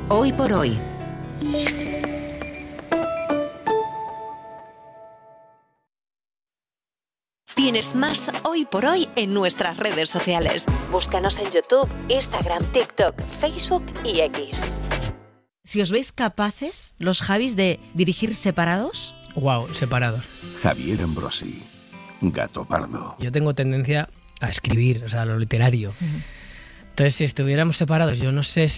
Hoy por hoy. Tienes más Hoy por Hoy en nuestras redes sociales. Búscanos en YouTube, Instagram, TikTok, Facebook y X. Si os veis capaces, los Javis, de dirigir separados. Wow, separados. Javier Ambrosi, Gato Pardo. Yo tengo tendencia a escribir, o sea, lo literario. Entonces, si estuviéramos separados, yo no sé